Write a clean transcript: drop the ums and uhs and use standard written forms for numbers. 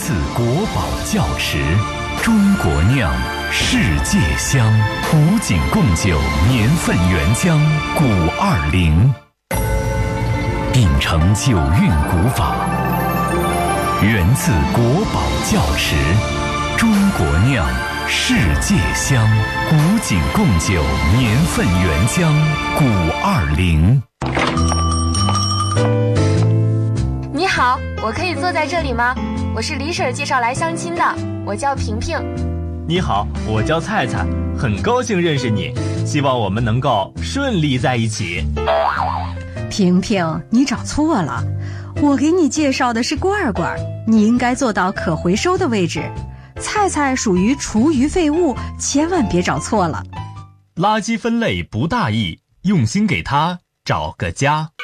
自国宝窖池，中国酿，世界香。古井贡酒年份原浆520，秉承酒韵古法，源自国宝窖池，中国酿，世界香。古井贡酒年份原浆520。 你好，我可以坐在这里吗？我是李婶介绍来相亲的，我叫萍萍。 你好，我叫菜菜，很高兴认识你，希望我们能够顺利在一起。 萍萍，你找错了，我给你介绍的是罐罐，你应该坐到可回收的位置。菜菜属于厨余废物，千万别找错了。 垃圾分类不大意，用心给它找个家。